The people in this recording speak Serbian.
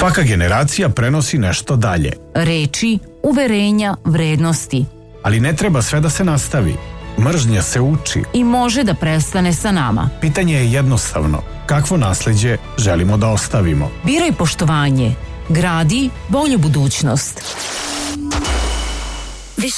Svaka generacija prenosi nešto dalje. Reči, uverenja, vrednosti. Ali ne treba sve da se nastavi. Mržnja se uči. I može da prestane sa nama. Pitanje je jednostavno. Kakvo nasleđe želimo da ostavimo? Biraj poštovanje. Gradi bolju budućnost.